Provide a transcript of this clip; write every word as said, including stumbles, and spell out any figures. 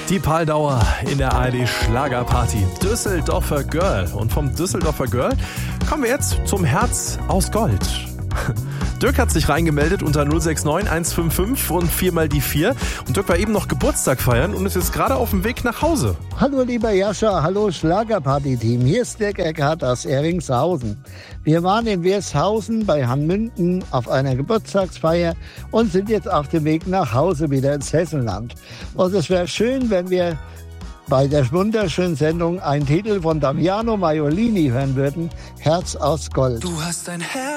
Die Paldauer in der A R D Schlagerparty. Düsseldorfer Girl. Und vom Düsseldorfer Girl kommen wir jetzt zum Herz aus Gold. Dirk hat sich reingemeldet unter null sechs neun eins fünf fünf und viermal die vier. Und Dirk war eben noch Geburtstag feiern und ist jetzt gerade auf dem Weg nach Hause. Hallo lieber Jascha, hallo Schlagerparty-Team. Hier ist Dirk Eckhardt aus Eringshausen. Wir waren in Wirshausen bei Hanmünden auf einer Geburtstagsfeier und sind jetzt auf dem Weg nach Hause wieder ins Hessenland. Und es wäre schön, wenn wir bei der wunderschönen Sendung einen Titel von Damiano Maiolini hören würden, Herz aus Gold. Du hast ein Herz